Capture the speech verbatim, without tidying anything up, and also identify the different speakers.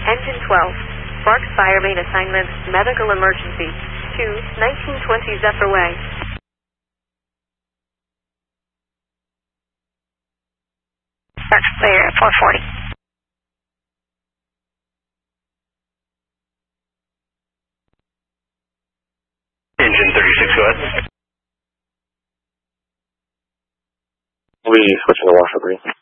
Speaker 1: Engine twelve. Sparks Fire Main Assignment, Medical Emergency. to nineteen twenty Zephyr Way.
Speaker 2: That's clear at four forty.
Speaker 3: Engine thirty-six, go ahead.
Speaker 4: We switching to washer green.